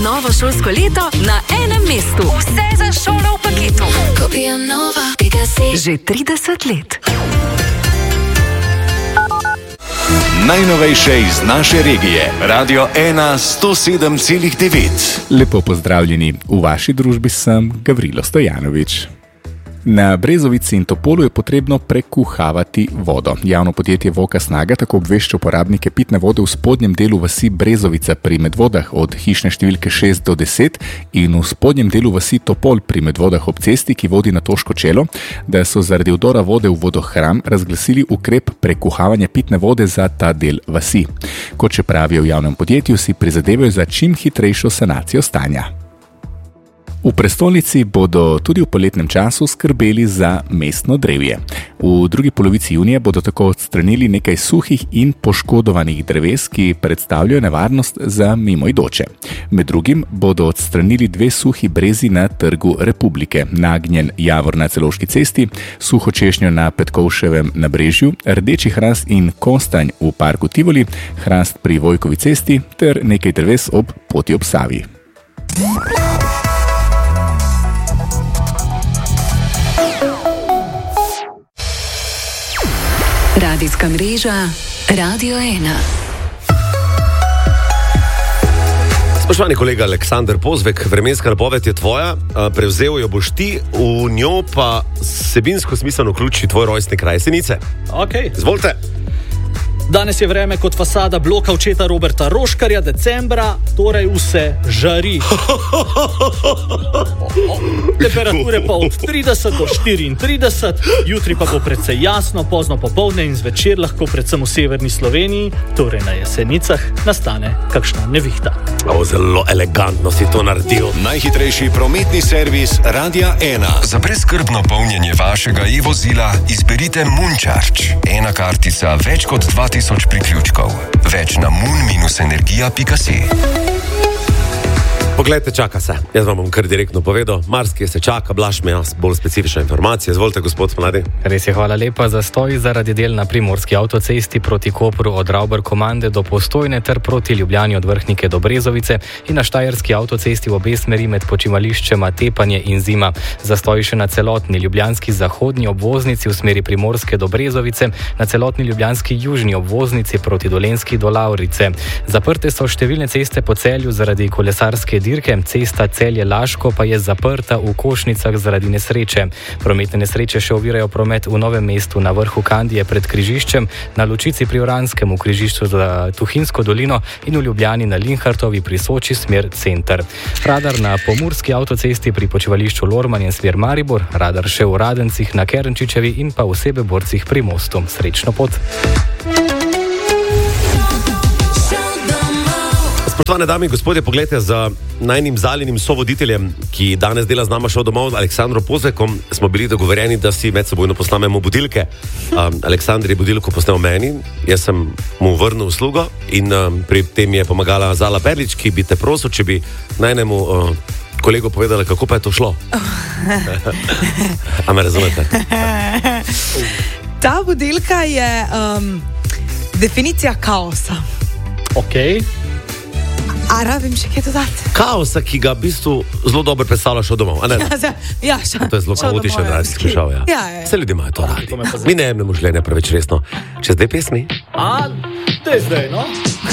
novo šolsko leto na enem mestu. Vse za šolo v paketu. Že 30 let. Najnovejše iz naše regije. Radio 1 107,9. Lepo pozdravljeni. V vaši družbi sem Gavrilo Stojanovič. Na Brezovici in Topolu je potrebno prekuhavati vodo. Javno podjetje Voka Snaga tako obvešča uporabnike pitne vode v spodnjem delu vasi Brezovica pri Medvodah od hišne številke 6 do 10 in v spodnjem delu vasi Topol pri Medvodah ob cesti, ki vodi na Toško čelo, da so zaradi vdora vode v vodohram razglasili ukrep prekuhavanja pitne vode za ta del vasi. Kot še pravijo v javnem podjetju, si prizadevajo za čim hitrejšo sanacijo stanja. V prestolnici bodo tudi v poletnem času skrbeli za mestno drevje. V drugi polovici junija bodo tako odstranili nekaj suhih in poškodovanih dreves, ki predstavljajo nevarnost za mimoidoče. Med drugim bodo odstranili 2 suhi brezi na Trgu Republike, nagnjen javor na Celovški cesti, suho češnjo na Petkovševem nabrežju, rdeči hrast in kostanj v parku Tivoli, hrast pri Vojkovi cesti ter nekaj dreves ob poti ob Savi. Radijska mreža Radio 1. Spoštovani kolega Aleksander Pozvek, vremenska napoved je tvoja, prevzel jo boš ti, v njo pa vsebinsko smiselno vključi tvoj rojstni kraj Senice. Okay. Izvolite. Danes je vreme kot fasada bloka očeta Roberta Roškarja, decembra, torej vse žari. Temperature pa od 30 do 34, jutri pa bo precej jasno, pozno popoldne in zvečer lahko predvsem v severni Sloveniji, torej na Jesenicah, nastane kakšna nevihta. Zelo elegantno si to naredil. Najhitrejši prometni servis Radia 1. Za brezskrbno polnjenje vašega e-vozila izberite Moon-Charge. Ena kartica, več kot 2000 priključkov. Več na moon-energija.si. Poglejte, čaka se. Jaz vam bom kar direktno povedal. Marsikje se čaka, Blaž me bolj specifična informacija. Izvolite, gospod Mladi. Res je, hvala lepa. Zastoj zaradi del na primorski avtocesti proti Kopru od Ravbar-Komande do Postojne ter proti Ljubljani od Vrhnike do Brezovice in na štajerski avtocesti v obe smeri med počivališčema Tepanje in Zima. Zastoj še na celotni ljubljanski zahodni obvoznici v smeri Primorske do Brezovice, na celotni ljubljanski južni obvoznici proti Dolenjski do Lavrice. Zaprte so številne ceste po Celju zaradi kolesarske dirke, cesta Celje-Laško pa je zaprta v Košnicah zaradi nesreče. Prometne nesreče še ovirajo promet v Novem mestu na vrhu Kandije pred križiščem, na Lučici pri Oranskem v križišču za Tuhinjsko dolino in v Ljubljani na Linhartovi pri Soči smer center. Radar na pomurski avtocesti pri počivališču Lorman in smer Maribor, radar še v Radencih na Kernčičevi in pa v Sebeborcih pri mostu. Srečno pot! Spoštovane dame in gospodje, poglejte, za najnim zaljenim sovoditeljem, ki danes dela z nama šel domov, Aleksandrom Pozvekom, smo bili dogovorjeni, da si medsebojno posnamemo budilke. Aleksandr je budilko posnel meni, jaz sem mu vrnil uslugo in pri tem je pomagala Zala Perlič, ki bi te prosil, če bi najnemu kolegu povedala, kako pa je to šlo. A me razumete? Ta budilka je definicija kaosa. Ok. A rabim še kaj dodati? Kaosa, ki ga v bistvu zelo dobro predstavljaš od domov, a ne? Ja, to je zelo kaotičen radijski šov, ja. Vse ljudi imajo to radi. Mi ne jemljemo življenja preveč resno. Čez 2 pesmi? To je zdaj, no?